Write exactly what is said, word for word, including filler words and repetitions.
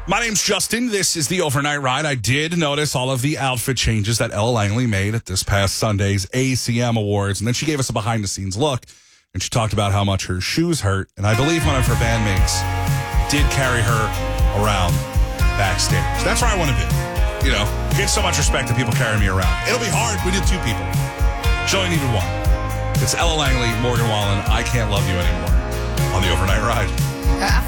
My name's Justin. This is the Overnight Ride. I did notice all of the outfit changes that Ella Langley made at this past Sunday's A C M Awards. And then she gave us a behind-the-scenes look. And she talked about how much her shoes hurt. And I believe one of her bandmates did carry her around backstage. That's where I want to be. You know, get so much respect that people carry me around. It'll be hard. We did two people. She only needed one. It's Ella Langley, Morgan Wallen. I Can't Love You Anymore on the Overnight Ride. Yeah.